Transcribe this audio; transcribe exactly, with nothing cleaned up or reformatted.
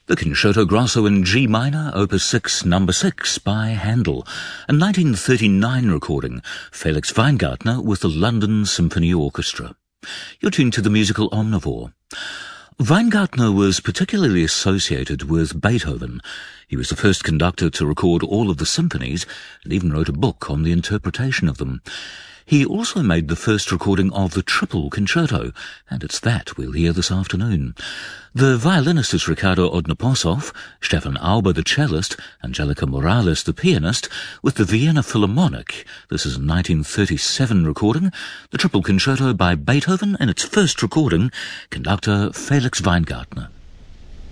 The Concerto Grosso in G minor, opus six, number six, by Handel, a nineteen thirty-nine recording, Felix Weingartner with the London Symphony Orchestra. You're tuned to the musical Omnivore. Weingartner was particularly associated with Beethoven. He was the first conductor to record all of the symphonies and even wrote a book on the interpretation of them. He also made the first recording of the Triple Concerto, and it's that we'll hear this afternoon. The violinist is Ricardo Odnoposov, Stefan Auber the cellist, Angelica Morales the pianist, with the Vienna Philharmonic. This is a nineteen thirty-seven recording, the Triple Concerto by Beethoven, and its first recording, conductor Felix Weingartner.